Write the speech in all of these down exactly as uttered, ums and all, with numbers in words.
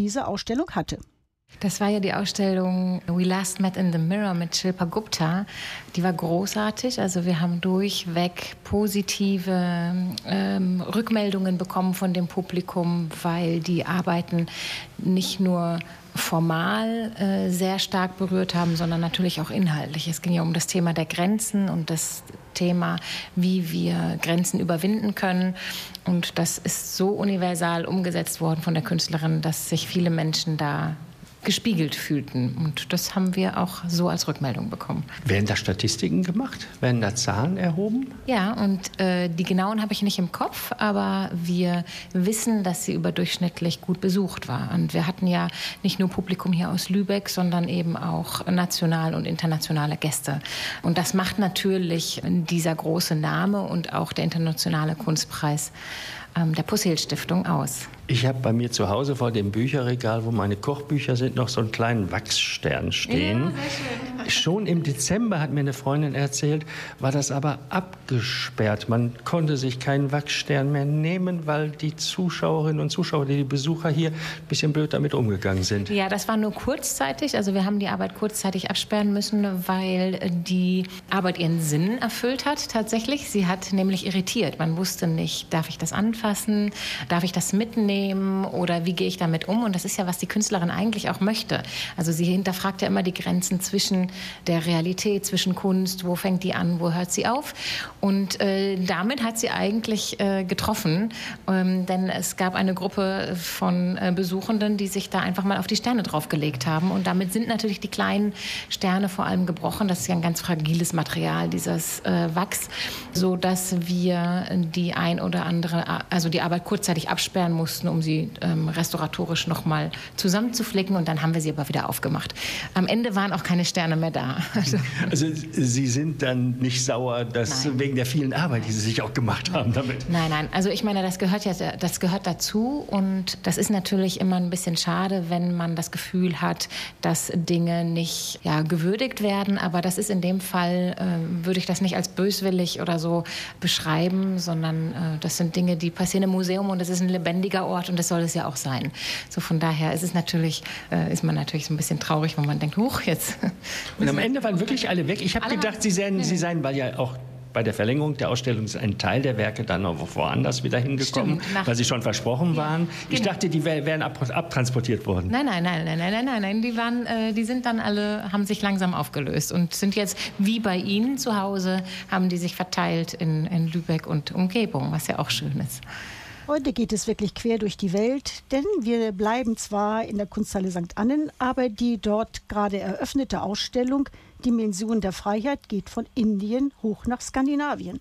diese Ausstellung hatte. Das war ja die Ausstellung We Last Met in the Mirror mit Shilpa Gupta. Die war großartig. Also wir haben durchweg positive ähm, Rückmeldungen bekommen von dem Publikum, weil die Arbeiten nicht nur formal äh, sehr stark berührt haben, sondern natürlich auch inhaltlich. Es ging ja um das Thema der Grenzen und das Thema, wie wir Grenzen überwinden können. Und das ist so universal umgesetzt worden von der Künstlerin, dass sich viele Menschen da gespiegelt fühlten. Und das haben wir auch so als Rückmeldung bekommen. Werden da Statistiken gemacht? Werden da Zahlen erhoben? Ja, und äh, die genauen habe ich nicht im Kopf, aber wir wissen, dass sie überdurchschnittlich gut besucht war. Und wir hatten ja nicht nur Publikum hier aus Lübeck, sondern eben auch national und internationale Gäste. Und das macht natürlich dieser große Name und auch der internationale Kunstpreis ähm, der Possehl-Stiftung aus. Ich habe bei mir zu Hause vor dem Bücherregal, wo meine Kochbücher sind, noch so einen kleinen Wachsstern stehen. Ja, sehr schön. Schon im Dezember, hat mir eine Freundin erzählt, war das aber abgesperrt. Man konnte sich keinen Wachsstern mehr nehmen, weil die Zuschauerinnen und Zuschauer, die Besucher hier, ein bisschen blöd damit umgegangen sind. Ja, das war nur kurzzeitig. Also wir haben die Arbeit kurzzeitig absperren müssen, weil die Arbeit ihren Sinn erfüllt hat tatsächlich. Sie hat nämlich irritiert. Man wusste nicht, darf ich das anfassen, darf ich das mitnehmen oder wie gehe ich damit um? Und das ist ja, was die Künstlerin eigentlich auch möchte. Also sie hinterfragt ja immer die Grenzen zwischen der Realität, zwischen Kunst, wo fängt die an, wo hört sie auf? Und äh, damit hat sie eigentlich äh, getroffen, ähm, denn es gab eine Gruppe von äh, Besuchenden, die sich da einfach mal auf die Sterne draufgelegt haben. Und damit sind natürlich die kleinen Sterne vor allem gebrochen. Das ist ja ein ganz fragiles Material, dieses äh, Wachs, so dass wir die ein oder andere, also die Arbeit kurzzeitig absperren mussten, um sie ähm, restauratorisch nochmal zusammenzuflicken. Und dann haben wir sie aber wieder aufgemacht. Am Ende waren auch keine Sterne mehr da. Also, also Sie sind dann nicht sauer, dass nein. wegen der vielen Arbeit, die Sie sich auch gemacht haben damit? Nein, nein. Also ich meine, das gehört ja, das gehört dazu. Und das ist natürlich immer ein bisschen schade, wenn man das Gefühl hat, dass Dinge nicht ja, gewürdigt werden. Aber das ist in dem Fall, äh, würde ich das nicht als böswillig oder so beschreiben, sondern äh, das sind Dinge, die passieren im Museum und es ist ein lebendiger Ort und das soll es ja auch sein. So von daher ist es natürlich, äh, ist man natürlich so ein bisschen traurig, wenn man denkt, huch, jetzt. Und am Ende waren wirklich alle weg. Ich habe gedacht, Sie seien, Sie seien, weil ja auch bei der Verlängerung der Ausstellung ist ein Teil der Werke dann noch woanders wieder hingekommen, Stimmt, weil sie schon versprochen ja, waren. Ich genau. dachte, die wären ab, abtransportiert worden. Nein, nein, nein, nein, nein, nein, nein. Die waren, äh, die sind dann alle, haben sich langsam aufgelöst und sind jetzt wie bei Ihnen zu Hause, haben die sich verteilt in, in Lübeck und Umgebung, was ja auch schön ist. Heute geht es wirklich quer durch die Welt, denn wir bleiben zwar in der Kunsthalle Sankt Annen, aber die dort gerade eröffnete Ausstellung Dimensionen der Freiheit geht von Indien hoch nach Skandinavien.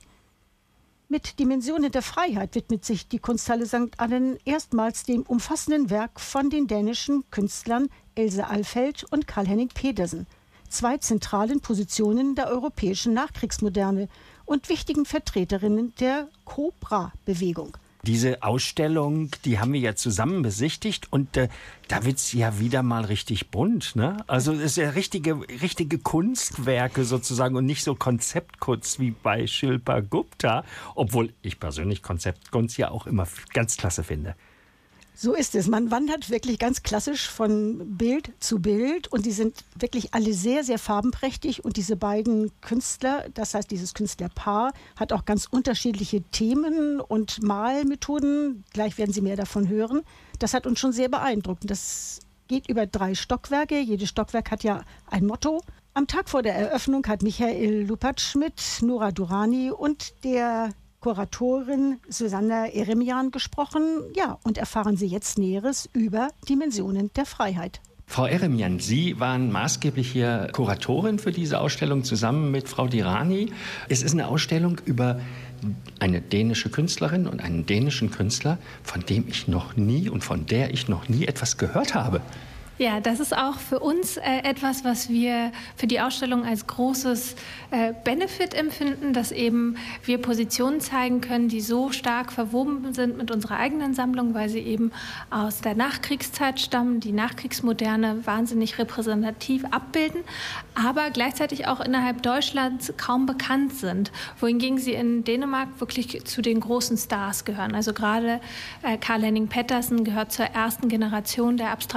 Mit Dimensionen der Freiheit widmet sich die Kunsthalle Sankt Annen erstmals dem umfassenden Werk von den dänischen Künstlern Else Alfeld und Karl-Henning Pedersen, zwei zentralen Positionen der europäischen Nachkriegsmoderne und wichtigen Vertreterinnen der Cobra-Bewegung. Diese Ausstellung, die haben wir ja zusammen besichtigt und äh, da wird's ja wieder mal richtig bunt, ne? Also es ist ja richtige, richtige Kunstwerke sozusagen und nicht so Konzeptkunst wie bei Shilpa Gupta, obwohl ich persönlich Konzeptkunst ja auch immer ganz klasse finde. So ist es. Man wandert wirklich ganz klassisch von Bild zu Bild und die sind wirklich alle sehr, sehr farbenprächtig und diese beiden Künstler, das heißt dieses Künstlerpaar, hat auch ganz unterschiedliche Themen und Malmethoden. Gleich werden Sie mehr davon hören. Das hat uns schon sehr beeindruckt. Das geht über drei Stockwerke. Jedes Stockwerk hat ja ein Motto. Am Tag vor der Eröffnung hat Michael Lupatsch mit Nora Durrani und der Kuratorin Susanna Eremian gesprochen. Ja, und erfahren Sie jetzt Näheres über Dimensionen der Freiheit. Frau Eremian, Sie waren maßgeblich hier Kuratorin für diese Ausstellung zusammen mit Frau Durrani. Es ist eine Ausstellung über eine dänische Künstlerin und einen dänischen Künstler, von dem ich noch nie und von der ich noch nie etwas gehört habe. Ja, das ist auch für uns äh, etwas, was wir für die Ausstellung als großes äh, Benefit empfinden, dass eben wir Positionen zeigen können, die so stark verwoben sind mit unserer eigenen Sammlung, weil sie eben aus der Nachkriegszeit stammen, die Nachkriegsmoderne wahnsinnig repräsentativ abbilden, aber gleichzeitig auch innerhalb Deutschlands kaum bekannt sind, wohingegen sie in Dänemark wirklich zu den großen Stars gehören. Also gerade äh, Karl-Henning Pedersen gehört zur ersten Generation der Abstraktion